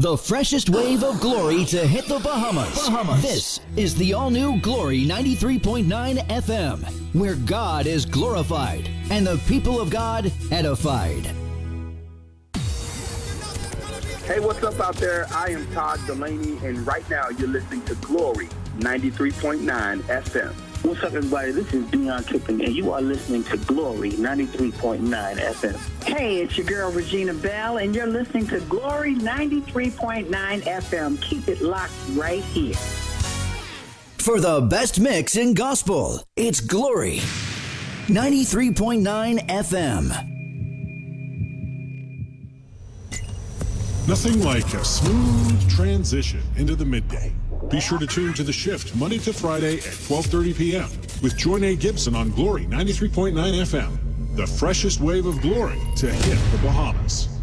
The freshest wave of glory to hit the Bahamas. This is the all-new Glory 93.9 FM, where God is glorified and the people of God edified. Hey, what's up out there? I am Todd Delaney, and right now you're listening to Glory 93.9 FM. What's up, everybody? This is Dion Kippen, and you are listening to Glory 93.9 FM. Hey, it's your girl, Regina Bell, and you're listening to Glory 93.9 FM. Keep it locked right here. For the best mix in gospel, it's Glory 93.9 FM. Nothing like a smooth transition into the midday. Be sure to tune to The Shift Monday to Friday at 12:30 p.m. with Joyne Gibson on Glory 93.9 FM. The freshest wave of glory to hit the Bahamas.